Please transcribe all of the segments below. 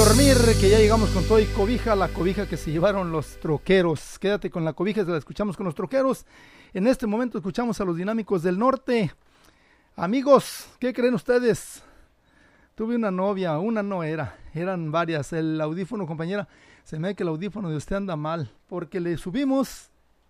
dormir, que ya llegamos con todo y cobija, la cobija que se llevaron los troqueros. Quédate con la cobija, la escuchamos con los troqueros. En este momento escuchamos a los Dinámicos del Norte. Amigos, ¿qué creen ustedes? Tuve una novia, una no era, eran varias. El audífono, compañera, se me ve que el audífono de usted anda mal, porque le subimos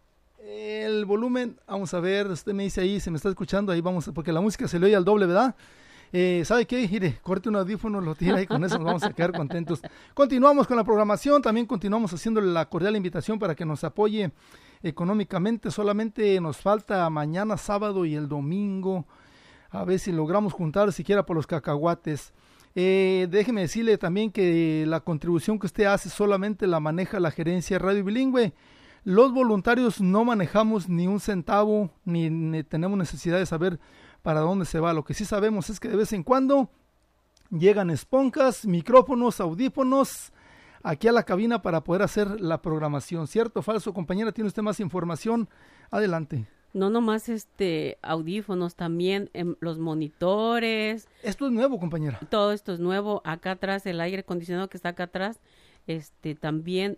el volumen. Vamos a ver, usted me dice ahí, se me está escuchando, ahí vamos, porque la música se le oye al doble, ¿verdad? ¿Sabe qué? Mire, corte un audífono, lo tira y con eso nos vamos a quedar contentos. Continuamos con la programación, también continuamos haciéndole la cordial invitación para que nos apoye económicamente. Solamente nos falta mañana sábado y el domingo, a ver si logramos juntar siquiera por los cacahuates. Déjeme decirle también que la contribución que usted hace solamente la maneja la gerencia Radio Bilingüe. Los voluntarios no manejamos ni un centavo, ni tenemos necesidad de saber para dónde se va. Lo que sí sabemos es que de vez en cuando llegan esponjas, micrófonos, audífonos aquí a la cabina para poder hacer la programación. ¿Cierto o falso, compañera? ¿Tiene usted más información? Adelante. No nomás audífonos, también los monitores. Esto es nuevo, compañera. Todo esto es nuevo. Acá atrás, el aire acondicionado que está acá atrás, también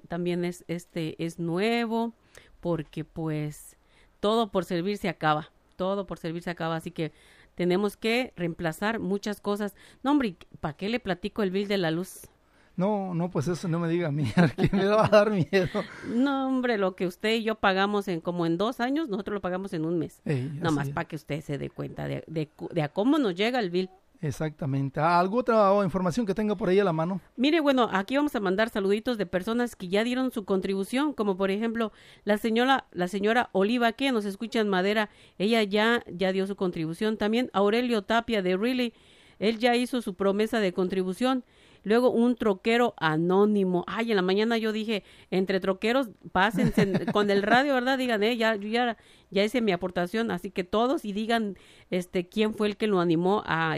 es nuevo, porque pues todo por servir se acaba. Todo por servir se acaba, así que tenemos que reemplazar muchas cosas. No, hombre, ¿para qué le platico el bill de la luz? No, pues eso no me diga a mí, que me va a dar miedo. No, hombre, lo que usted y yo pagamos como en 2 años, nosotros lo pagamos en un mes. Nomás para que usted se dé cuenta de a cómo nos llega el bill. Exactamente. ¿Alguna otra información que tenga por ahí a la mano? Mire, bueno, aquí vamos a mandar saluditos de personas que ya dieron su contribución, como por ejemplo la señora Oliva, que nos escucha en Madera, ella ya dio su contribución. También Aurelio Tapia de Really, él ya hizo su promesa de contribución. Luego un troquero anónimo. Ay, en la mañana yo dije, entre troqueros, pásense con el radio, ¿verdad? Digan, ya hice mi aportación, así que todos y digan quién fue el que lo animó a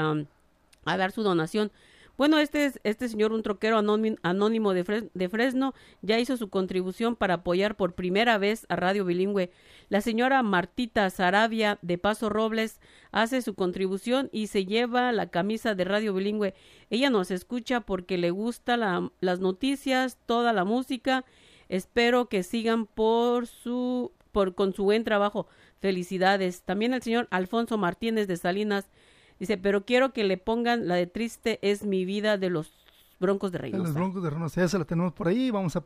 dar su donación. Bueno, este señor, un troquero anónimo de Fresno, ya hizo su contribución para apoyar por primera vez a Radio Bilingüe. La señora Martita Sarabia de Paso Robles hace su contribución y se lleva la camisa de Radio Bilingüe. Ella nos escucha porque le gusta las noticias, toda la música. Espero que sigan con su buen trabajo. Felicidades. También el señor Alfonso Martínez de Salinas dice, pero quiero que le pongan la de Triste es mi vida de los Broncos de Reynosa. Los Broncos de Reynosa, esa la tenemos por ahí, vamos a